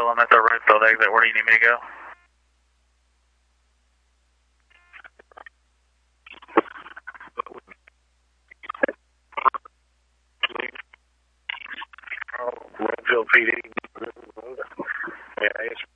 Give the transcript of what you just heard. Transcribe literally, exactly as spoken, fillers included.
I'm at the Redfield exit. Where do you need me to go? Redfield P D. Yeah, it's